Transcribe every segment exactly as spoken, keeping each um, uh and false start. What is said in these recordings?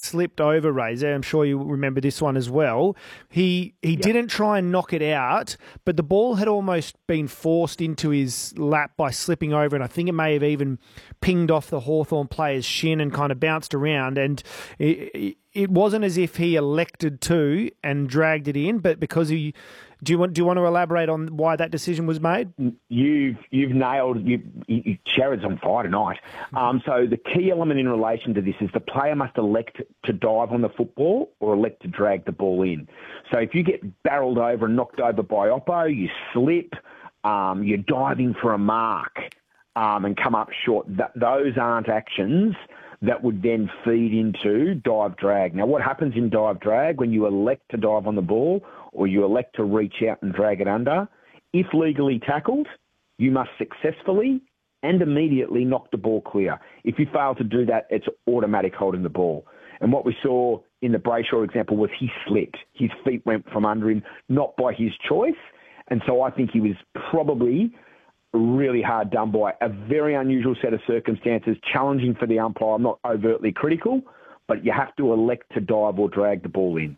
slipped over, Razor. I'm sure you remember this one as well. He he yep. didn't try and knock it out, but the ball had almost been forced into his lap by slipping over, and I think it may have even pinged off the Hawthorn player's shin and kind of bounced around. And it, it wasn't as if he elected to and dragged it in, but because he... Do you want do you want to elaborate on why that decision was made? You've you've nailed you, you Sherrod's on fire tonight. Um, so the key element in relation to this is the player must elect to dive on the football or elect to drag the ball in. So if you get barreled over and knocked over by Oppo, you slip, um, you're diving for a mark um, and come up short. Th- those aren't actions that would then feed into dive drag. Now, what happens in dive drag when you elect to dive on the ball or you elect to reach out and drag it under, if legally tackled, you must successfully and immediately knock the ball clear. If you fail to do that, it's automatic holding the ball. And what we saw in the Brayshaw example was he slipped. His feet went from under him, not by his choice. And so I think he was probably really hard done by. A very unusual set of circumstances, challenging for the umpire. I'm not overtly critical, but you have to elect to dive or drag the ball in.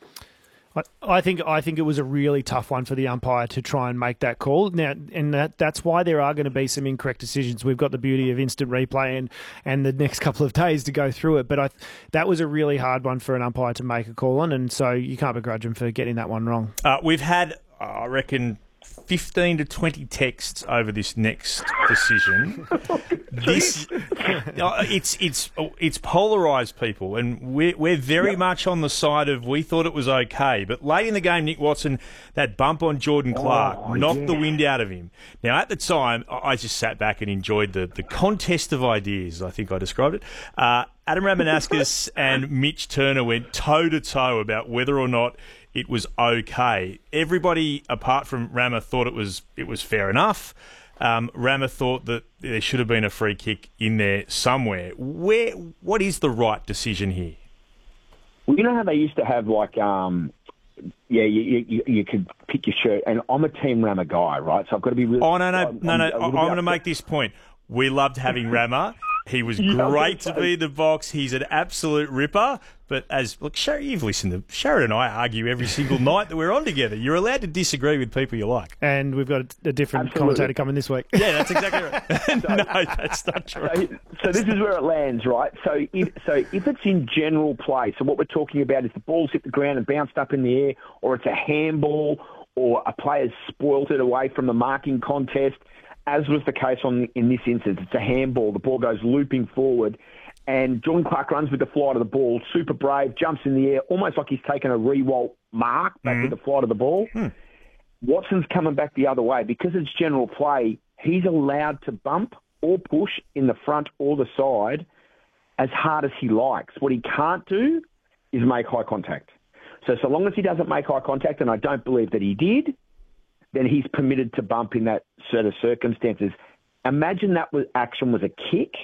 I think I think it was a really tough one for the umpire to try and make that call. Now, and that that's why there are going to be some incorrect decisions. We've got the beauty of instant replay and, and the next couple of days to go through it. But I, that was a really hard one for an umpire to make a call on, and so you can't begrudge him for getting that one wrong. Uh, we've had, uh, I reckon, fifteen to twenty texts over this next decision. This, uh, it's it's it's polarised people, and we're we're very yep. much on the side of we thought it was okay, but late in the game, Nick Watson, that bump on Jordan Clark oh, knocked yeah. the wind out of him. Now at the time, I just sat back and enjoyed the the contest of ideas. I think I described it. Uh, Adam Ramanauskas and Mitch Turner went toe to toe about whether or not it was okay. Everybody, apart from Rama, thought it was it was fair enough. Um, Rama thought that there should have been a free kick in there somewhere. Where? What is the right decision here? Well, you know how they used to have like, um, yeah, you, you you could pick your shirt, and I'm a Team Rama guy, right? So I've got to be really. Oh no no I'm, no no! I'm, I'm, I'm going to make this point. We loved having Rama. He was great to be in the box. He's an absolute ripper. But as look, Sharon, you've listened to Sharon and I argue every single night that we're on together. You're allowed to disagree with people you like. And we've got a different Absolutely. commentator coming this week. Yeah, that's exactly right. No, that's not true. So, so this is where it lands, right? So if, so if it's in general play, so what we're talking about is the ball's hit the ground and bounced up in the air, or it's a handball, or a player's spoilt it away from the marking contest, as was the case on in this instance. It's a handball. The ball goes looping forward, and Jordan Clark runs with the flight of the ball, super brave, jumps in the air, almost like he's taken a re-walt mark back mm. with the flight of the ball. Mm. Watson's coming back the other way. Because it's general play, he's allowed to bump or push in the front or the side as hard as he likes. What he can't do is make eye contact. So, so long as he doesn't make eye contact, and I don't believe that he did, then he's permitted to bump in that set of circumstances. Imagine that was, action was a kick,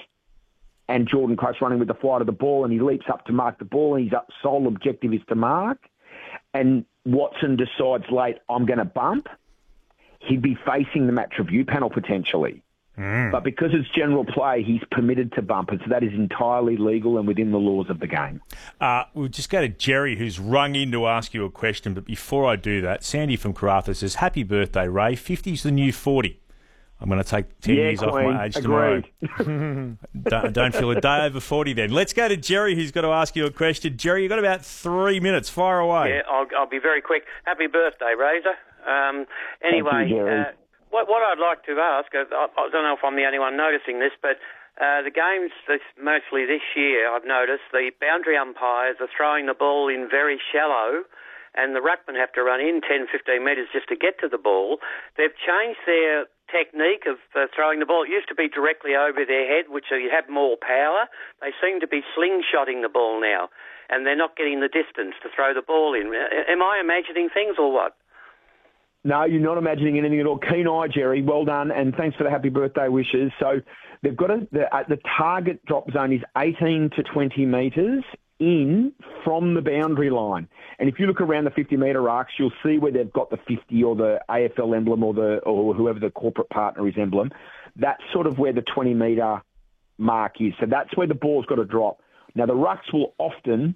and Jordan Clark's running with the flight of the ball, and he leaps up to mark the ball, and his sole objective is to mark, and Watson decides late, I'm going to bump. He'd be facing the match review panel potentially. Mm. But because it's general play, he's permitted to bump it, so that is entirely legal and within the laws of the game. Uh, we'll just go to Jerry, who's rung in to ask you a question, but before I do that, Sandy from Karratha says, happy birthday, Ray. fifty's the new forty. I'm going to take ten yeah, years Queen. off my age Agreed. tomorrow. don't, don't feel a day over forty then. Let's go to Jerry, who's got to ask you a question. Jerry, you've got about three minutes. Fire away. Yeah, I'll, I'll be very quick. Happy birthday, Razor. Um, anyway, you, uh, what, what I'd like to ask, I, I don't know if I'm the only one noticing this, but uh, the games, this, mostly this year, I've noticed the boundary umpires are throwing the ball in very shallow, and the ruckmen have to run in ten, fifteen metres just to get to the ball. They've changed their technique of uh, throwing the ball. It used to be directly over their head, which uh, you have more power. They seem to be slingshotting the ball now, and they're not getting the distance to throw the ball in. Am I imagining things or what? No, you're not imagining anything at all. Keen eye, Jerry. Well done, and thanks for the happy birthday wishes. So they've got a, the, uh, the target drop zone is eighteen to twenty metres in from the boundary line. And if you look around the fifty metre arcs, you'll see where they've got the fifty or the A F L emblem or the or whoever the corporate partner is emblem. That's sort of where the twenty metre mark is. So that's where the ball's got to drop. Now, the rucks will often